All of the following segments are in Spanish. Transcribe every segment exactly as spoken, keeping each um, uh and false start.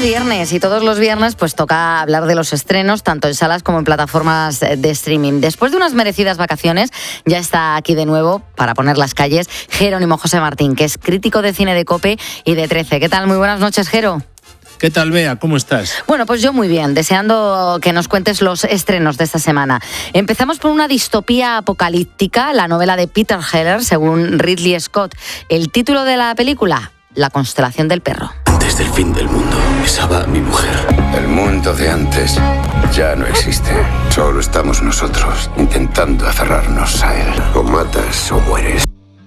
viernes y todos los viernes pues toca hablar de los estrenos, tanto en salas como en plataformas de streaming. Después de unas merecidas vacaciones, ya está aquí de nuevo para poner las calles Jerónimo José Martín, que es crítico de cine de COPE y de trece. ¿Qué tal? Muy buenas noches, Jero. ¿Qué tal, Bea? ¿Cómo estás? Bueno, pues yo muy bien, deseando que nos cuentes los estrenos de esta semana. Empezamos por una distopía apocalíptica, la novela de Peter Heller, según Ridley Scott. El título de la película, La constelación del perro. Antes del fin del mundo, besaba a mi mujer. El mundo de antes ya no existe. Solo estamos nosotros intentando aferrarnos a él. O matas o mueres.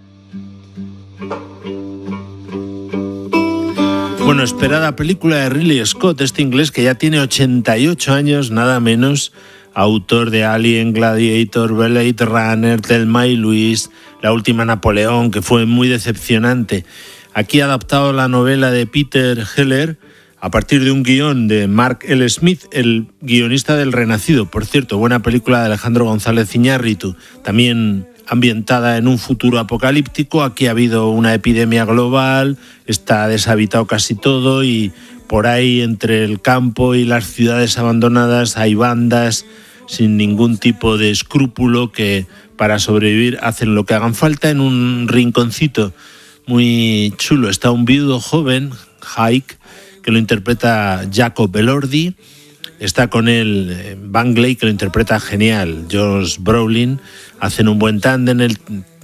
Bueno, esperada película de Ridley Scott, este inglés que ya tiene ochenta y ocho años, nada menos, autor de Alien, Gladiator, Blade Runner, Thelma y Luis, La última Napoleón, que fue muy decepcionante. Aquí ha adaptado la novela de Peter Heller a partir de un guión de Mark L. Smith, el guionista del Renacido. Por cierto, buena película de Alejandro González Iñárritu, también ambientada en un futuro apocalíptico. Aquí ha habido una epidemia global, está deshabitado casi todo y por ahí entre el campo y las ciudades abandonadas hay bandas sin ningún tipo de escrúpulo que para sobrevivir hacen lo que hagan falta. En un rinconcito muy chulo está un viudo joven, Hike, que lo interpreta Jacob Elordi. Está con él Bangley, que lo interpreta genial, Josh Brolin. Hacen un buen tándem. El